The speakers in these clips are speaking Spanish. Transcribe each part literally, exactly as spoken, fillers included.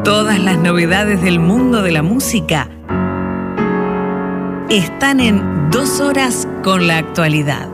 Todas las novedades del mundo de la música están en Dos Horas con la Actualidad.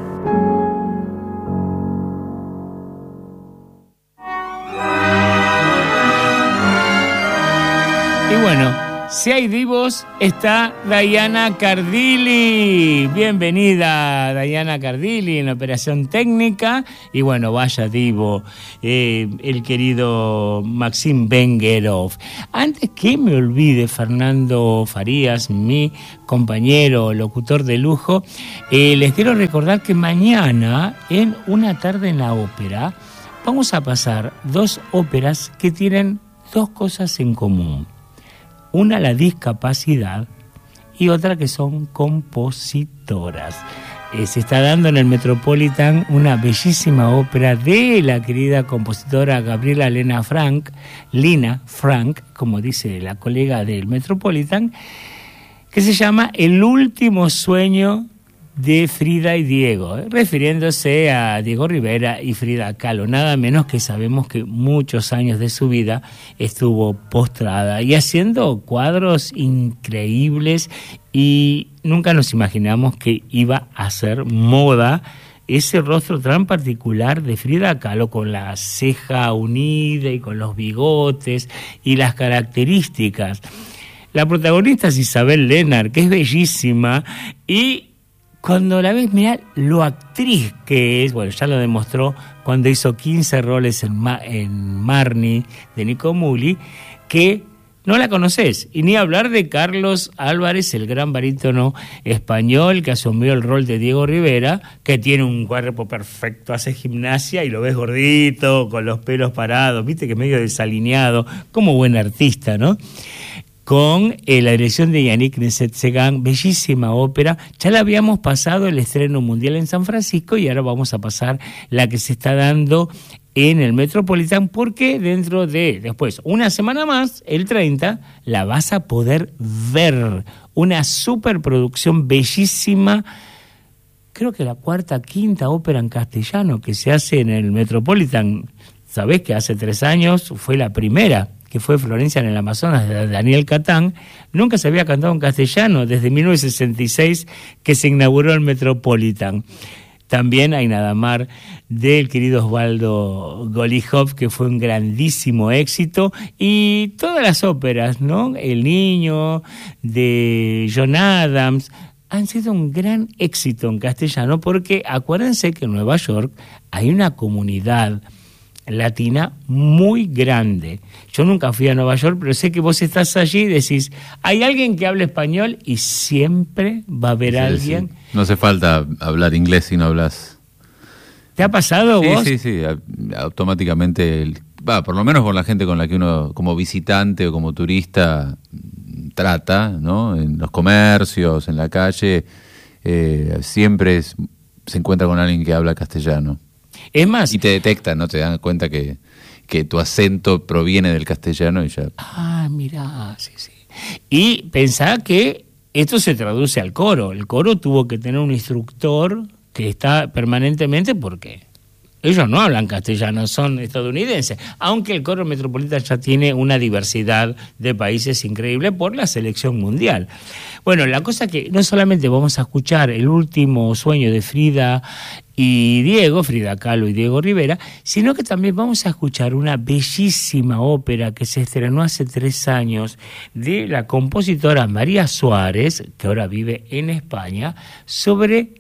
Y bueno, si hay divos, está Diana Cardilli. Bienvenida, Diana Cardilli, en la operación técnica. Y bueno, vaya divo, eh, el querido Maxim Vengerov. Antes que me olvide, Fernando Farías, mi compañero, locutor de lujo, eh, les quiero recordar que mañana, en Una tarde en la ópera, vamos a pasar dos óperas que tienen dos cosas en común. Una, la discapacidad, y otra que son compositoras. Eh, se está dando en el Metropolitan una bellísima ópera de la querida compositora Gabriela Lena Frank, Lina Frank, como dice la colega del Metropolitan, que se llama El último sueño de Frida y Diego, eh, refiriéndose a Diego Rivera y Frida Kahlo. Nada menos que sabemos que muchos años de su vida estuvo postrada y haciendo cuadros increíbles, y nunca nos imaginamos que iba a ser moda ese rostro tan particular de Frida Kahlo, con la ceja unida y con los bigotes y las características. La protagonista es Isabel Lennart, que es bellísima, y cuando la ves, mirá lo actriz que es. Bueno, ya lo demostró cuando hizo quince roles en, Ma- en Marnie de Nico Muhly, que no la conoces. Y ni hablar de Carlos Álvarez, el gran barítono español que asumió el rol de Diego Rivera, que tiene un cuerpo perfecto, hace gimnasia y lo ves gordito, con los pelos parados, viste que medio desalineado, como buen artista, ¿no? Con eh, la dirección de Yannick Nézet-Séguin, bellísima ópera. Ya la habíamos pasado el estreno mundial en San Francisco, y ahora vamos a pasar la que se está dando en el Metropolitan, porque dentro de, después, una semana más, el treinta, la vas a poder ver. Una superproducción bellísima, creo que la cuarta, quinta ópera en castellano que se hace en el Metropolitan. Sabés que hace tres años fue la primera, que fue Florencia en el Amazonas, de Daniel Catán. Nunca se había cantado en castellano desde mil novecientos sesenta y seis, que se inauguró el Metropolitan. También hay Nada Mar, del querido Osvaldo Golijov, que fue un grandísimo éxito, y todas las óperas, ¿no? El Niño, de John Adams, han sido un gran éxito en castellano, porque acuérdense que en Nueva York hay una comunidad latina muy grande. Yo nunca fui a Nueva York, pero sé que vos estás allí y decís, hay alguien que habla español, y siempre va a haber sí, alguien. Sí. No hace falta hablar inglés si no hablas. ¿Te ha pasado sí, vos? Sí, sí, sí. Automáticamente, el, va, por lo menos con la gente con la que uno, como visitante o como turista, trata, ¿no? En los comercios, en la calle, eh, siempre es, se encuentra con alguien que habla castellano. Es más, y te detectan, ¿no? Te dan cuenta que, que tu acento proviene del castellano y ya. Ah, mirá, sí, sí. Y pensá que esto se traduce al coro. El coro tuvo que tener un instructor que está permanentemente, porque ellos no hablan castellano, son estadounidenses, aunque el coro Metropolitan ya tiene una diversidad de países increíble por la selección mundial. Bueno, la cosa que no solamente vamos a escuchar El último sueño de Frida y Diego, Frida Kahlo y Diego Rivera, sino que también vamos a escuchar una bellísima ópera que se estrenó hace tres años de la compositora María Suárez, que ahora vive en España, sobre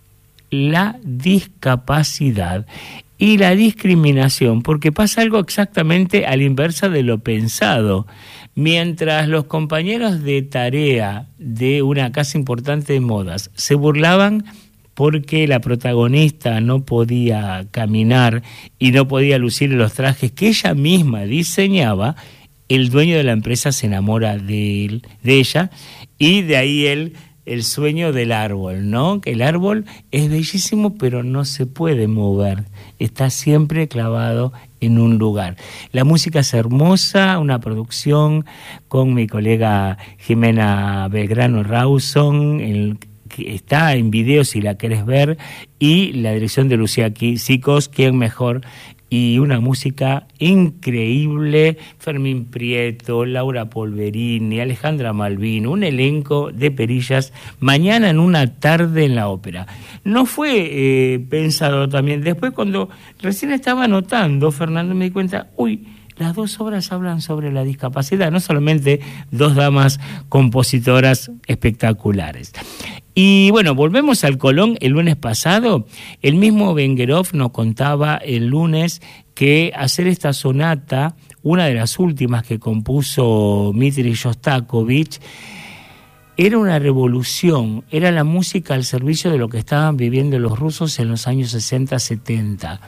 la discapacidad y la discriminación, porque pasa algo exactamente a la inversa de lo pensado. Mientras los compañeros de tarea de una casa importante de modas se burlaban porque la protagonista no podía caminar y no podía lucir los trajes que ella misma diseñaba, el dueño de la empresa se enamora de él, de ella, y de ahí él el sueño del árbol, ¿no? Que el árbol es bellísimo, pero no se puede mover, está siempre clavado en un lugar. La música es hermosa, una producción con mi colega Jimena Belgrano Rawson, el que está en video si la querés ver, y la dirección de Lucía Sicos, ¿quién mejor y una música increíble. Fermín Prieto, Laura Polverini, Alejandra Malvino, un elenco de perillas. Mañana en una tarde en la ópera. No fue eh, pensado también. Después, cuando recién estaba anotando, Fernando, me di cuenta, uy, las dos obras hablan sobre la discapacidad, no solamente dos damas compositoras espectaculares. Y bueno, volvemos al Colón. El lunes pasado, el mismo Vengerov nos contaba el lunes que hacer esta sonata, una de las últimas que compuso Dmitri Shostakovich, era una revolución, era la música al servicio de lo que estaban viviendo los rusos en los años sesenta, setenta.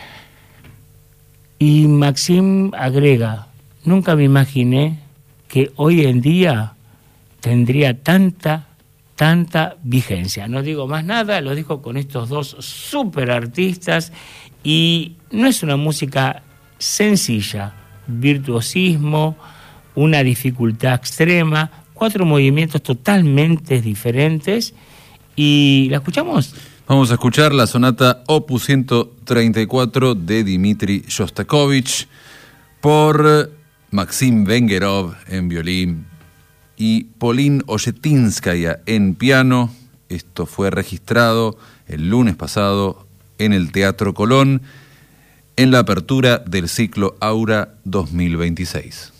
Y Maxim agrega, nunca me imaginé que hoy en día tendría tanta, tanta vigencia. No digo más nada, lo dijo con estos dos súper artistas, y no es una música sencilla, virtuosismo, una dificultad extrema, cuatro movimientos totalmente diferentes, y ¿la escuchamos? Vamos a escuchar la sonata Opus ciento treinta y cuatro de Dmitri Shostakovich por Maxim Vengerov en violín y Polin Oyetinskaya en piano. Esto fue registrado el lunes pasado en el Teatro Colón en la apertura del ciclo Aura dos mil veintiséis.